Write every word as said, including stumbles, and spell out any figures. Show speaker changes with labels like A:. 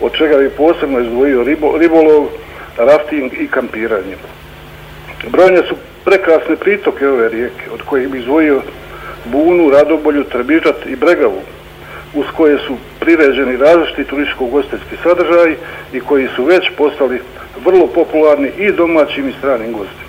A: od čega bi posebno izdvojio ribo, ribolov, rafting i kampiranje. Brojne su prekrasne pritoke ove rijeke, od kojih bi izdvojio Bunu, Radobolju, Trbižat i Bregavu, uz koje su priređeni različiti turističko-ugostiteljski sadržaji i koji su već postali vrlo popularni i domaćim i stranim gostima.